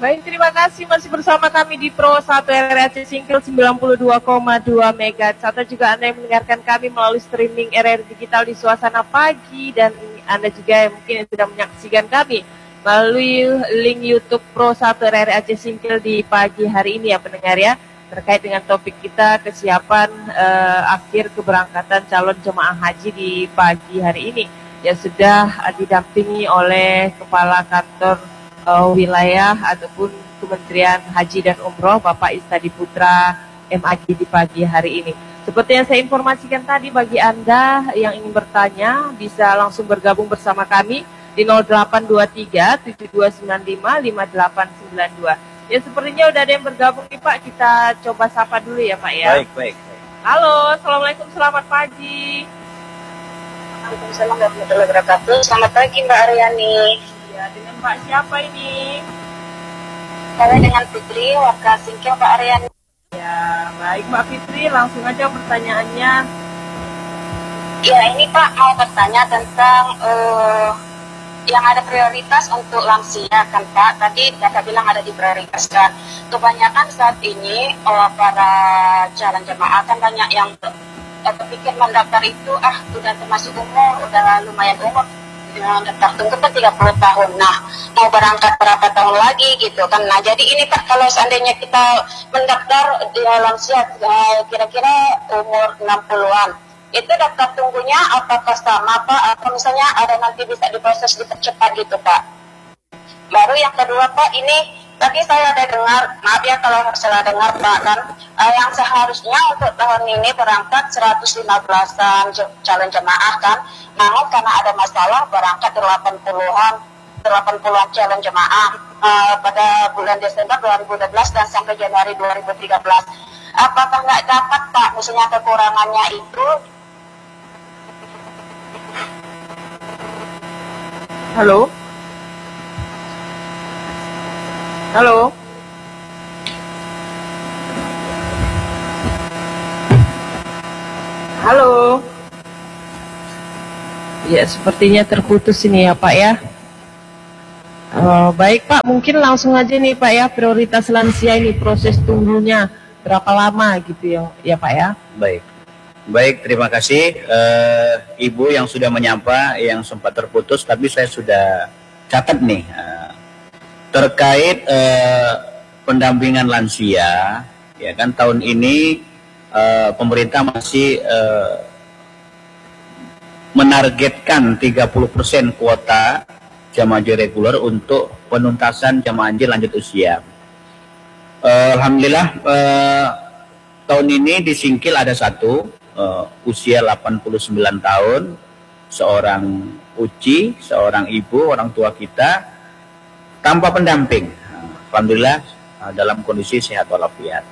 Baik, terima kasih masih bersama kami di Pro 1 RRI Singkil 92,2 MHz. Atau juga Anda yang mendengarkan kami melalui streaming RRI Digital di Suasana Pagi. Dan Anda juga yang mungkin sudah menyaksikan kami melalui link YouTube Pro 1 RRI Aceh Singkil di pagi hari ini ya pendengar ya. Terkait dengan topik kita kesiapan akhir keberangkatan calon jemaah haji di pagi hari ini. Yang sudah didampingi oleh Kepala Kantor wilayah ataupun Kementerian Haji dan Umroh Bapak Istadi Putra MAG di pagi hari ini. Seperti yang saya informasikan tadi, bagi Anda yang ingin bertanya bisa langsung bergabung bersama kami di 0823 7295 5892. Ya, sepertinya udah ada yang bergabung nih Pak, kita coba sapa dulu ya Pak ya. Baik. Halo, Assalamualaikum, selamat pagi. Waalaikumsalam warahmatullahi wabarakatuh. Selamat pagi Mbak Aryani. Ya, dengan Mbak siapa ini? Saya dengan Fitri, warga Singkil Pak Aryani. Ya, baik Mbak Fitri, langsung aja pertanyaannya. Ya, ini Pak mau bertanya tentang yang ada prioritas untuk lansia kan Pak. Tadi Kakak bilang ada diprioritaskan. Kebanyakan saat ini para calon jemaah kan banyak yang terpikir mendaftar itu udah termasuk umur, udah lumayan umur. Daftar tunggu kan 30 tahun. Nah, mau berangkat berapa tahun lagi gitu kan. Nah, jadi ini Pak, kalau seandainya kita mendaftar di lansia kira-kira umur 60-an, itu daftar tunggunya apakah sama Pak, atau misalnya ada nanti bisa diproses dipercepat gitu Pak. Baru yang kedua Pak, ini tadi saya ada dengar, maaf ya kalau salah dengar Pak kan, yang seharusnya untuk tahun ini berangkat 115-an calon jemaah kan, namun karena ada masalah berangkat 80-an calon jemaah pada bulan Desember 2012 dan sampai Januari 2013. Apakah nggak dapat Pak, misalnya kekurangannya itu? Halo? Halo? Halo? Ya, sepertinya terputus ini ya Pak ya. Baik Pak, mungkin langsung aja nih Pak ya, prioritas lansia ini proses tunggunya berapa lama gitu ya Pak ya. Baik, terima kasih Ibu yang sudah menyapa, yang sempat terputus, tapi saya sudah catat nih terkait pendampingan lansia, ya kan tahun ini pemerintah masih menargetkan 30% kuota jamaah haji reguler untuk penuntasan jamaah haji lanjut usia. Alhamdulillah tahun ini di Singkil ada satu usia 89 tahun, seorang uci, seorang ibu, orang tua kita tanpa pendamping. Alhamdulillah dalam kondisi sehat walafiat.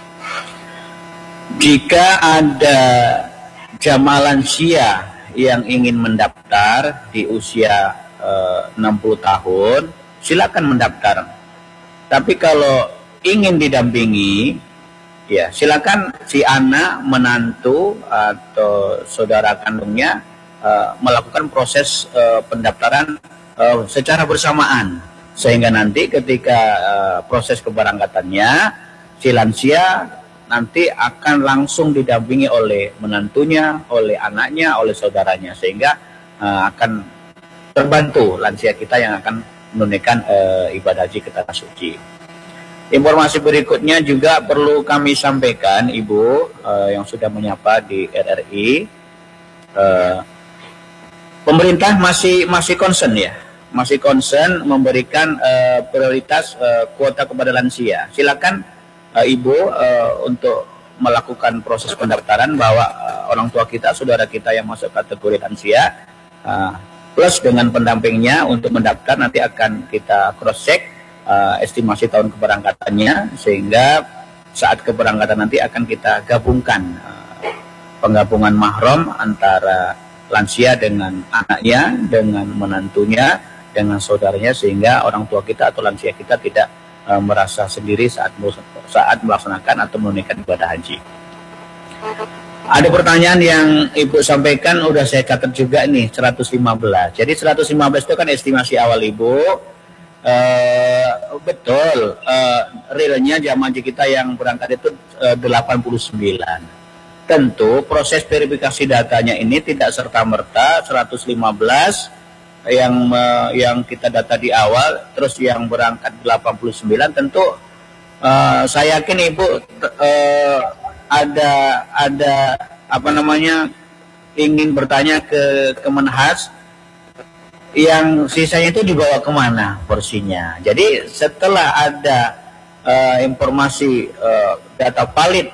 Jika ada jamaah lansia yang ingin mendaftar di usia 60 tahun, silakan mendaftar. Tapi kalau ingin didampingi, ya silakan si anak, menantu atau saudara kandungnya melakukan proses pendaftaran secara bersamaan, sehingga nanti ketika proses keberangkatannya si lansia nanti akan langsung didampingi oleh menantunya, oleh anaknya, oleh saudaranya, sehingga akan terbantu lansia kita yang akan menunaikan ibadah haji ke tanah suci. Informasi berikutnya juga perlu kami sampaikan, Ibu yang sudah menyapa di RRI, pemerintah masih concern ya, masih concern memberikan prioritas kuota kepada lansia. Silakan Ibu untuk melakukan proses pendaftaran bahwa orang tua kita, saudara kita yang masuk kategori lansia plus dengan pendampingnya untuk mendaftar, nanti akan kita cross check estimasi tahun keberangkatannya, sehingga saat keberangkatan nanti akan kita gabungkan penggabungan mahram antara lansia dengan anaknya, dengan menantunya, dengan saudaranya, sehingga orang tua kita atau lansia kita tidak merasa sendiri saat melaksanakan atau menunaikan ibadah haji. Ada pertanyaan yang Ibu sampaikan, udah saya catat juga nih, 115. Jadi 115 itu kan estimasi awal Ibu. betul. Realnya jamaah haji kita yang berangkat itu 89. Tentu proses verifikasi datanya ini tidak serta-merta 115 yang kita data di awal, terus yang berangkat 89. Tentu saya yakin Ibu ada apa namanya ingin bertanya ke Kemenhas, yang sisanya itu dibawa kemana porsinya. Jadi setelah ada informasi data valid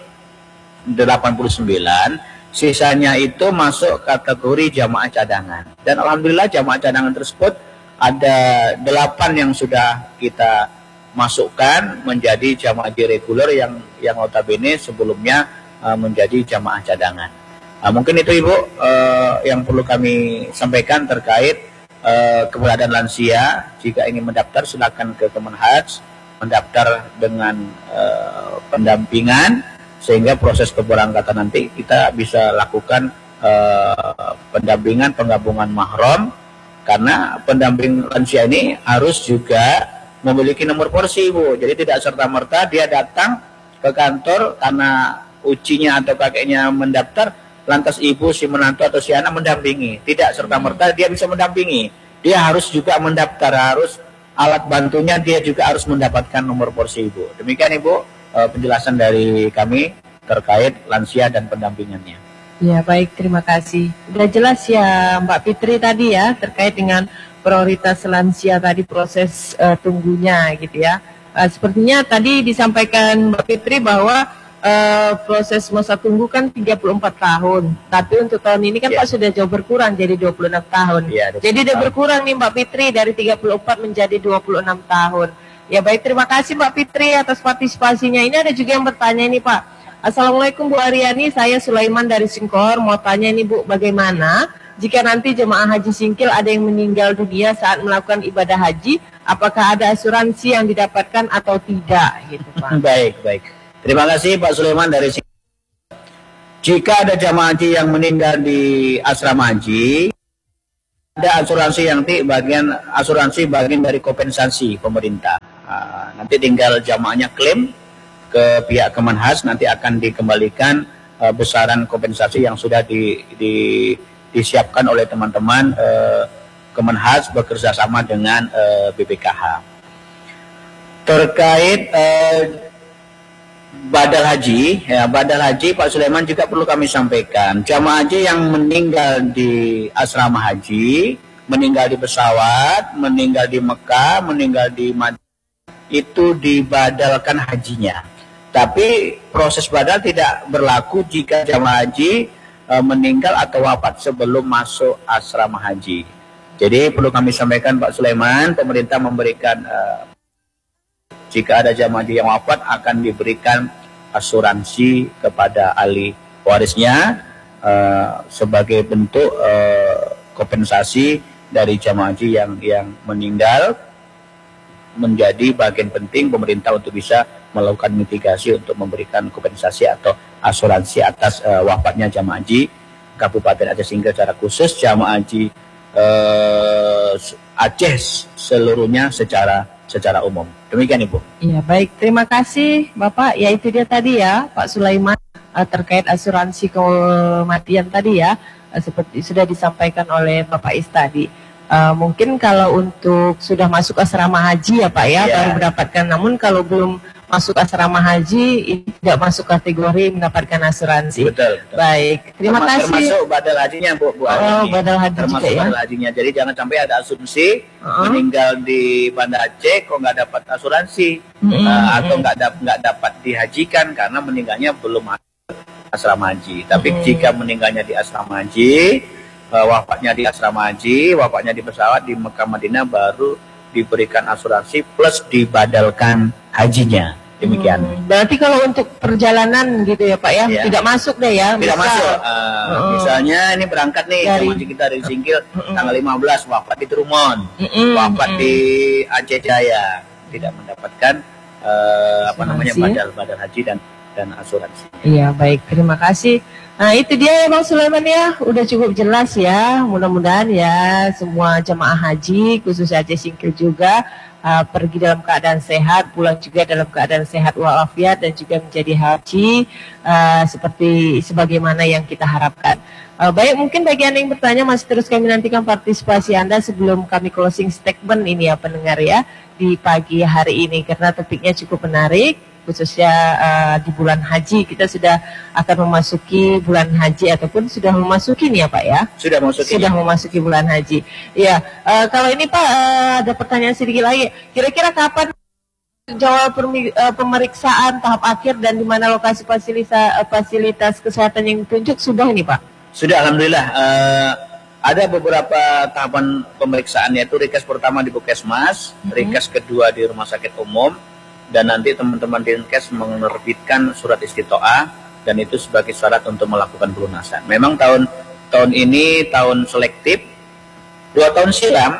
89, sisanya itu masuk kategori jamaah cadangan. Dan alhamdulillah jamaah cadangan tersebut ada 8 yang sudah kita masukkan menjadi jamaah haji reguler yang notabene sebelumnya menjadi jamaah cadangan. Mungkin itu Ibu yang perlu kami sampaikan terkait keberadaan lansia. Jika ingin mendaftar silakan ke Kemenhas, mendaftar dengan pendampingan sehingga proses keberangkatan nanti kita bisa lakukan pendampingan penggabungan mahram, karena pendamping lansia ini harus juga memiliki nomor porsi Ibu. Jadi tidak serta-merta dia datang ke kantor karena ucinya atau kakeknya mendaftar, lantas ibu, si menantu atau si anak mendampingi. Tidak serta-merta dia bisa mendampingi. Dia harus juga mendaftar, harus alat bantunya dia juga harus mendapatkan nomor porsi Ibu. Demikian Ibu penjelasan dari kami terkait lansia dan pendampingannya. Ya baik, terima kasih. Sudah jelas ya Mbak Fitri tadi ya terkait dengan prioritas lansia tadi, proses tunggunya gitu ya. Sepertinya tadi disampaikan Mbak Fitri bahwa proses masa tunggu kan 34 tahun. Tapi untuk tahun ini kan Pak sudah jauh berkurang jadi 26 tahun. Jadi dia berkurang nih Mbak Fitri dari 34 menjadi 26 tahun. Ya baik, terima kasih Mbak Fitri atas partisipasinya. Ini ada juga yang bertanya nih Pak. Assalamualaikum Bu Aryani, saya Sulaiman dari Singkor. Mau tanya nih Bu, bagaimana jika nanti jemaah haji Singkil ada yang meninggal dunia saat melakukan ibadah haji, apakah ada asuransi yang didapatkan atau tidak gitu Pak? Baik. Terima kasih Pak Sulaiman dari Singkil. Jika ada jemaah haji yang meninggal di asrama haji, ada asuransi yang bagian dari kompensasi pemerintah. Nanti tinggal jamaahnya klaim ke pihak Kemenhas, nanti akan dikembalikan besaran kompensasi yang sudah disiapkan oleh teman-teman Kemenhas bekerja sama dengan BPKH. Terkait badal haji, Pak Sulaiman juga perlu kami sampaikan. Jamaah haji yang meninggal di asrama haji, meninggal di pesawat, meninggal di Mekah, meninggal di Madinah, itu dibadalkan hajinya. Tapi proses badal tidak berlaku jika jamaah haji meninggal atau wafat sebelum masuk asrama haji. Jadi perlu kami sampaikan Pak Sulaiman, pemerintah memberikan jika ada jamaah haji yang wafat akan diberikan asuransi kepada ahli warisnya sebagai bentuk kompensasi dari jamaah haji yang meninggal, menjadi bagian penting pemerintah untuk bisa melakukan mitigasi untuk memberikan kompensasi atau asuransi atas wafatnya jamaah haji Kabupaten Aceh Singkil secara khusus, jamaah haji Aceh seluruhnya secara umum. Demikian Ibu. Iya baik, terima kasih Bapak. Ya itu dia tadi ya Pak Sulaiman terkait asuransi kematian tadi ya, seperti sudah disampaikan oleh Bapak Is tadi. Mungkin kalau untuk sudah masuk asrama haji ya Pak ya, baru mendapatkan. Namun kalau belum masuk asrama haji ini tidak masuk kategori mendapatkan asuransi. Betul. Baik, terima kasih. Termasuk badal hajinya Bu. Badal haji termasuk juga ya. Badal hajinya. Jadi jangan sampai ada asumsi meninggal di Banda Aceh kok nggak dapat asuransi atau nggak dapat dihajikan karena meninggalnya belum masuk asrama haji. Tapi jika meninggalnya di asrama haji, wafatnya di asrama haji, wafatnya di pesawat di Mekah Madinah, baru diberikan asuransi plus dibadalkan hajinya. Demikian. Berarti kalau untuk perjalanan gitu ya Pak ya, tidak masuk deh ya. Tidak masuk. Misalnya ini berangkat nih jamaah haji kita dari Singkil tanggal 15, wafat di Trumon, wafat di Aceh Jaya, tidak mendapatkan badal haji dan asuransi. Iya baik, terima kasih. Nah itu dia ya Bang Sulaiman ya, udah cukup jelas ya. Mudah-mudahan ya semua jemaah haji khusus Aceh Singkil juga pergi dalam keadaan sehat, pulang juga dalam keadaan sehat walafiat, dan juga menjadi haji seperti sebagaimana yang kita harapkan. Baik, mungkin bagi Anda yang bertanya masih terus kami nantikan partisipasi Anda sebelum kami closing statement ini ya pendengar ya di pagi hari ini, karena topiknya cukup menarik, khususnya di bulan haji. Kita sudah akan memasuki bulan haji ataupun sudah memasuki nih ya Pak ya? Sudah memasuki bulan haji. Ya, kalau ini Pak ada pertanyaan sedikit lagi. Kira-kira kapan jadwal pemeriksaan tahap akhir dan di mana lokasi fasilitas kesehatan yang ditunjuk sudah ini Pak? Sudah, alhamdulillah. Ada beberapa tahapan pemeriksaan, yaitu rekes pertama di Puskesmas, rekes kedua di rumah sakit umum, dan nanti teman-teman di Dinkes menerbitkan surat istitoah, dan itu sebagai syarat untuk melakukan pelunasan. Memang tahun ini tahun selektif. 2 tahun silam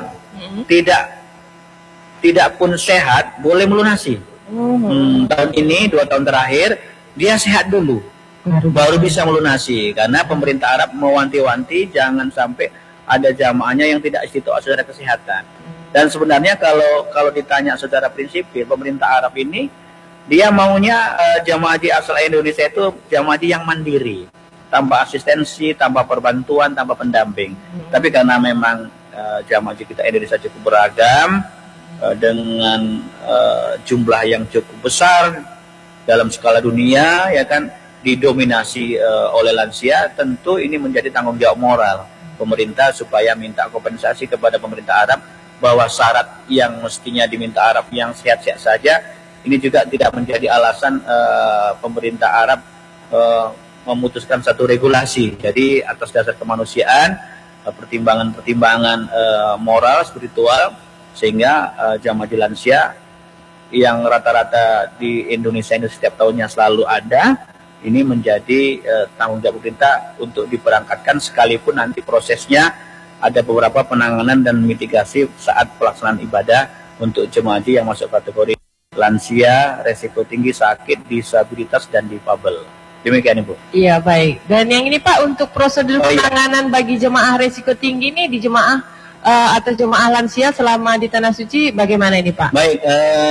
tidak pun sehat boleh melunasi. Tahun ini 2 tahun terakhir dia sehat dulu, baru bisa melunasi, karena pemerintah Arab mewanti-wanti jangan sampai ada jamaahnya yang tidak istitoah secara kesehatan. Dan sebenarnya kalau ditanya secara prinsipil, pemerintah Arab ini dia maunya jamaah haji asal Indonesia itu jamaah haji yang mandiri, tanpa asistensi, tanpa perbantuan, tanpa pendamping. Tapi karena memang jamaah haji kita Indonesia cukup beragam, dengan jumlah yang cukup besar dalam skala dunia, ya kan, didominasi oleh lansia, tentu ini menjadi tanggung jawab moral pemerintah supaya minta kompensasi kepada pemerintah Arab bahwa syarat yang mestinya diminta Arab yang sehat-sehat saja ini juga tidak menjadi alasan pemerintah Arab memutuskan satu regulasi. Jadi atas dasar kemanusiaan, pertimbangan-pertimbangan moral, spiritual, sehingga jamaah haji lansia yang rata-rata di Indonesia ini setiap tahunnya selalu ada, ini menjadi tanggung jawab pemerintah untuk diberangkatkan, sekalipun nanti prosesnya ada beberapa penanganan dan mitigasi saat pelaksanaan ibadah untuk jemaah haji yang masuk kategori lansia, resiko tinggi, sakit, disabilitas, dan difabel. Demikian Ibu. Iya, baik. Dan yang ini Pak, untuk prosedur penanganan bagi jemaah resiko tinggi ini di jemaah atau jemaah lansia selama di Tanah Suci bagaimana ini Pak? Baik,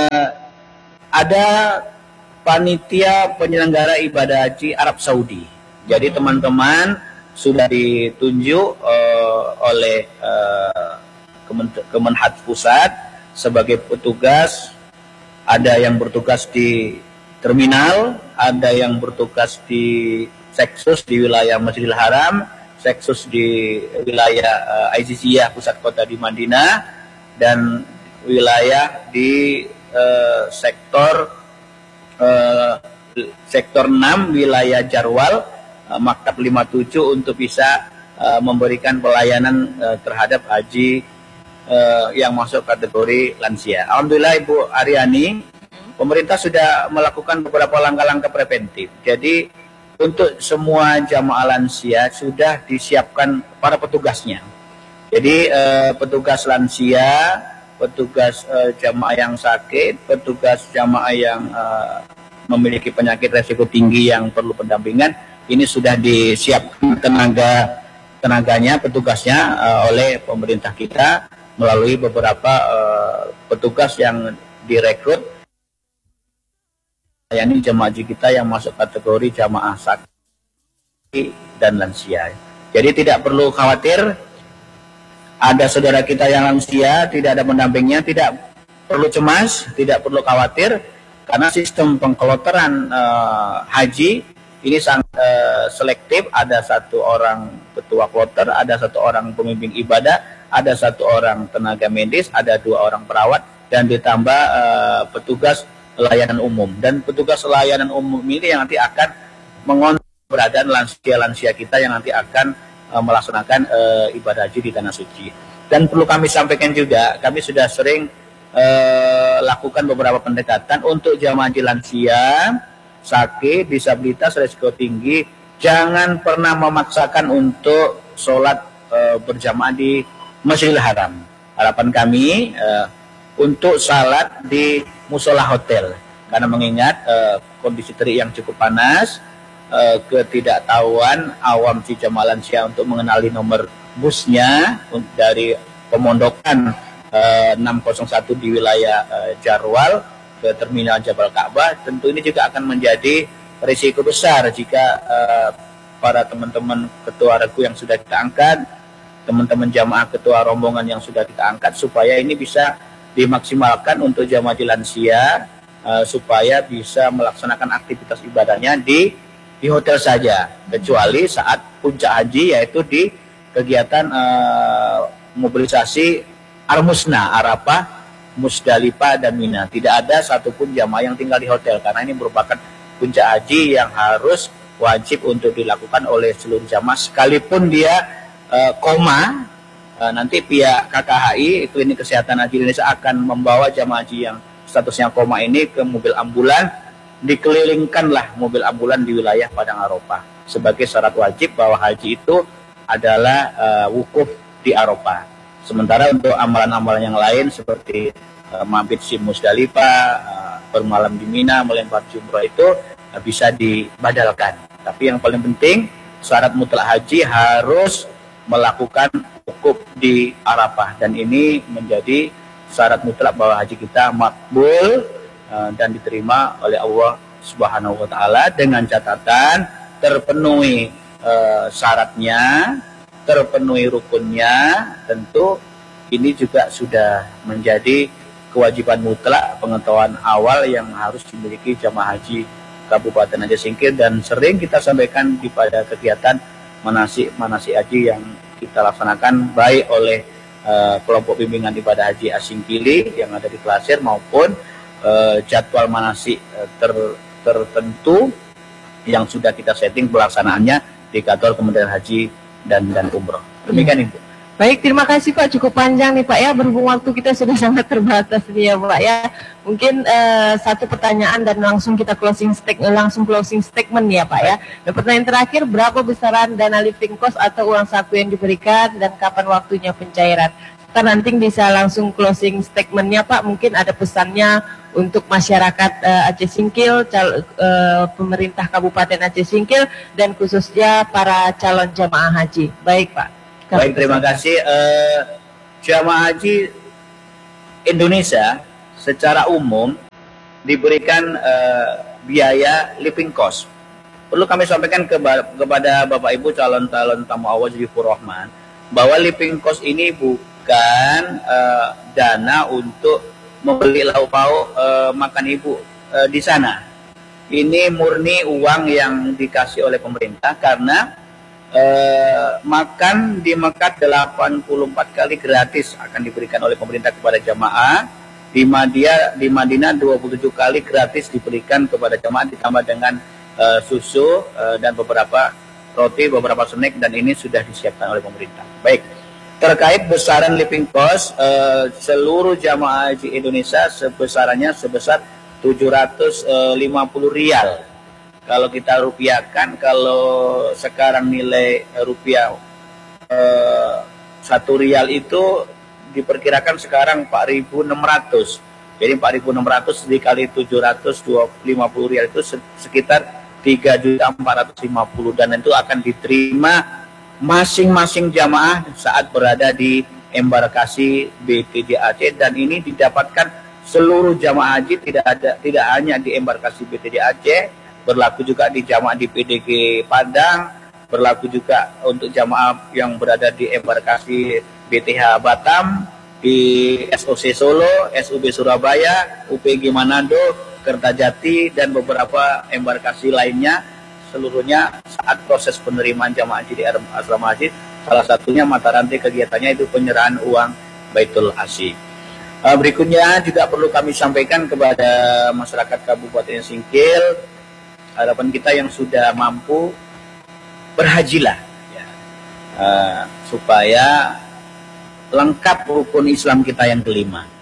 ada panitia penyelenggara ibadah haji Arab Saudi. Jadi teman-teman sudah ditunjuk oleh Kemenhad Pusat sebagai petugas. Ada yang bertugas di terminal, ada yang bertugas di Seksus di wilayah Masjidil Haram, Seksus di wilayah Aiziziyah pusat kota di Madinah, dan wilayah di sektor 6 wilayah Jarwal, Maktab 57, untuk bisa memberikan pelayanan terhadap haji yang masuk kategori lansia. Alhamdulillah Ibu Aryani, pemerintah sudah melakukan beberapa langkah-langkah preventif. Jadi untuk semua jamaah lansia sudah disiapkan para petugasnya. Jadi petugas lansia, petugas jamaah yang sakit, petugas jamaah yang memiliki penyakit resiko tinggi yang perlu pendampingan, ini sudah disiapkan tenaganya, petugasnya oleh pemerintah kita melalui beberapa petugas yang direkrut, yakni jamaah haji kita yang masuk kategori jamaah sakit dan lansia. Jadi tidak perlu khawatir, ada saudara kita yang lansia, tidak ada pendampingnya, tidak perlu cemas, tidak perlu khawatir, karena sistem pengkloteran haji ini sangat selektif. Ada 1 orang ketua kloter, ada 1 orang pembimbing ibadah, ada 1 orang tenaga medis, ada 2 orang perawat, dan ditambah petugas layanan umum. Dan petugas layanan umum ini yang nanti akan mengontrol keberadaan lansia-lansia kita yang nanti akan melaksanakan ibadah haji di Tanah Suci. Dan perlu kami sampaikan juga, kami sudah sering lakukan beberapa pendekatan untuk jamaah haji lansia, sakit, disabilitas, risiko tinggi. Jangan pernah memaksakan untuk sholat berjamaah di Masjidil Haram. Harapan kami untuk salat di musola hotel, karena mengingat kondisi terik yang cukup panas, ketidaktahuan awam si jamaah lansia untuk mengenali nomor busnya dari pemondokan 601 di wilayah Jarwal ke terminal Jabal Ka'bah. Tentu ini juga akan menjadi risiko besar jika para teman-teman ketua regu yang sudah kita angkat, teman-teman jamaah ketua rombongan yang sudah kita angkat, supaya ini bisa dimaksimalkan untuk jamaah haji lansia, supaya bisa melaksanakan aktivitas ibadahnya di hotel saja, kecuali saat puncak haji, yaitu di kegiatan mobilisasi Armusna, Arafah, Musdalifah, dan Mina. Tidak ada satupun jamaah yang tinggal di hotel, karena ini merupakan puncak haji yang harus wajib untuk dilakukan oleh seluruh jamaah, sekalipun dia koma. Nanti pihak KKHI, Klinik Kesehatan Haji Indonesia, akan membawa jamaah haji yang statusnya koma ini ke mobil ambulan, dikelilingkanlah mobil ambulan di wilayah Padang Arafah sebagai syarat wajib bahwa haji itu adalah wukuf di Arafah. Sementara untuk amalan-amalan yang lain seperti mabit di Musdalifah, bermalam di Mina, melempar jumrah itu bisa dibadalkan. Tapi yang paling penting, syarat mutlak haji harus melakukan wukuf di Arafah, dan ini menjadi syarat mutlak bahwa haji kita makbul dan diterima oleh Allah Subhanahu wa taala, dengan catatan terpenuhi syaratnya, terpenuhi rukunnya. Tentu ini juga sudah menjadi kewajiban mutlak pengetahuan awal yang harus dimiliki jamaah haji Kabupaten Aceh Singkil, dan sering kita sampaikan di pada kegiatan manasik haji yang kita laksanakan baik oleh kelompok bimbingan ibadah haji Asingkili yang ada di Klasir, maupun jadwal manasik tertentu yang sudah kita setting pelaksanaannya di kantor Kementerian Haji dan Umroh. Demikian Ibu. Baik, terima kasih Pak. Cukup panjang nih Pak ya. Berhubung waktu kita sudah sangat terbatas nih ya Pak ya. Mungkin satu pertanyaan dan langsung kita closing statement ya Pak ya. Dan pertanyaan terakhir, berapa besaran dana living cost atau uang saku yang diberikan dan kapan waktunya pencairan? Kita nanti bisa langsung closing statementnya Pak. Mungkin ada pesannya untuk masyarakat Aceh Singkil, pemerintah Kabupaten Aceh Singkil, dan khususnya para calon jamaah haji. Baik Pak. Baik, terima kasih. Jamaah haji Indonesia secara umum diberikan biaya living cost. Perlu kami sampaikan kepada Bapak Ibu calon tamu awal Jifur Rahman bahwa living cost ini bukan dana untuk membeli lauk pauk makan Ibu di sana. Ini murni uang yang dikasih oleh pemerintah, karena makan di Mekah 84 kali gratis akan diberikan oleh pemerintah kepada jamaah. Di Madinah 27 kali gratis diberikan kepada jamaah, ditambah dengan susu dan beberapa roti, beberapa snack, dan ini sudah disiapkan oleh pemerintah. Baik, terkait besaran living cost, seluruh jamaah haji Indonesia sebesar 750 rial. Kalau kita rupiahkan, kalau sekarang nilai rupiah 1 rial itu diperkirakan sekarang 4.600. Jadi 4.600 dikali 750 rial itu sekitar 3.450, dan itu akan diterima masing-masing jamaah saat berada di embarkasi BTJ Aceh, dan ini didapatkan seluruh jamaah haji, tidak hanya di embarkasi BTJ Aceh, berlaku juga di jamaah di PDG Padang, berlaku juga untuk jamaah yang berada di embarkasi BTH Batam, di SOC Solo, SUB Surabaya, UPG Manado, Kertajati, dan beberapa embarkasi lainnya. Seluruhnya saat proses penerimaan jamaah haji di asrama haji, salah satunya mata rantai kegiatannya itu penyerahan uang Baitul Haji. Berikutnya juga perlu kami sampaikan kepada masyarakat Kabupaten Singkil, harapan kita yang sudah mampu, berhajilah ya, supaya lengkap rukun Islam kita yang kelima.